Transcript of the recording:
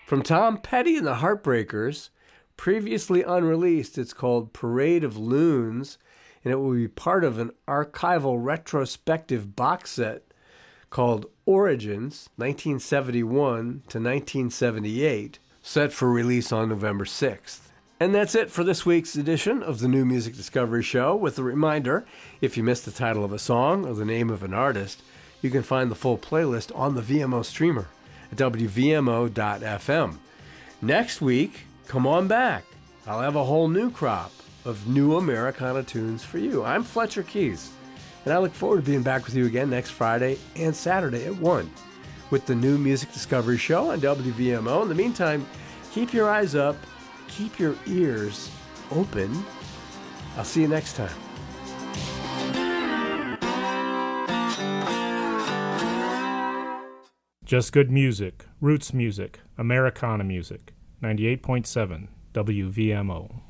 From Tom Petty and the Heartbreakers, previously unreleased, it's called Parade of Loons, and it will be part of an archival retrospective box set called Origins, 1971 to 1978, set for release on November 6th. And that's it for this week's edition of the New Music Discovery Show, with a reminder, if you missed the title of a song or the name of an artist, you can find the full playlist on the VMO streamer at wvmo.fm. Next week, come on back. I'll have a whole new crop of new Americana tunes for you. I'm Fletcher Keys, and I look forward to being back with you again next Friday and Saturday at 1 with the New Music Discovery Show on WVMO. In the meantime, keep your eyes up, keep your ears open. I'll see you next time. Just good music, roots music, Americana music. 98.7 WVMO.